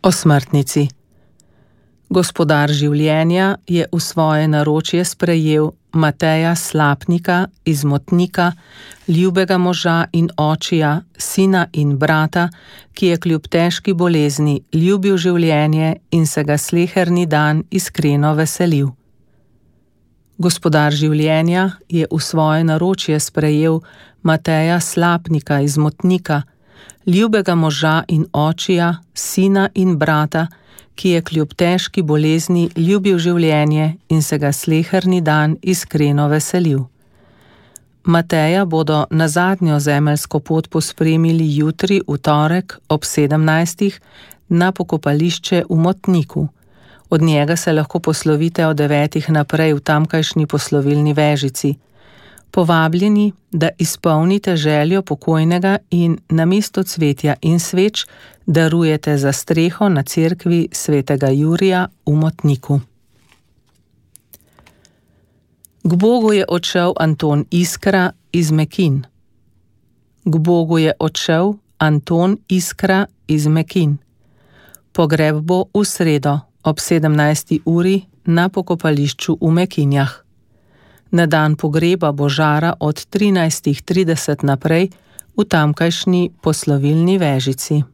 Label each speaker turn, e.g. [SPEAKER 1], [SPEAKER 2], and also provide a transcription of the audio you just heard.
[SPEAKER 1] O smrtnici. Gospodar življenja je v svoje naročje sprejel Mateja Slapnika iz Motnika, ljubega moža in očija, sina in brata, ki je kljub težki bolezni ljubil življenje in se ga sleherni dan iskreno veselil. Gospodar življenja je v svoje naročje sprejel Mateja Slapnika iz Motnika, ljubega moža in očija, sina in brata, ki je kljub težki bolezni ljubil življenje in se ga sleherni dan iskreno veselil. Mateja bodo na zadnjo zemeljsko pot pospremili jutri v torek ob 17. na pokopališče v Motniku. Od njega se lahko poslovite od 9. naprej v tamkajšnji poslovilni vežici. Povabljeni, da izpolnite željo pokojnega in namesto cvetja in sveč darujete za streho na cerkvi svetega Jurija v Motniku. K Bogu je odšel Anton Iskra iz Mekin. K Bogu je odšel Anton Iskra iz Mekin. Pogreb bo v sredo ob 17. uri na pokopališču v Mekinjah. Na dan pogreba bo žara od 13:30 naprej v tamkajšnji poslovilni vežici.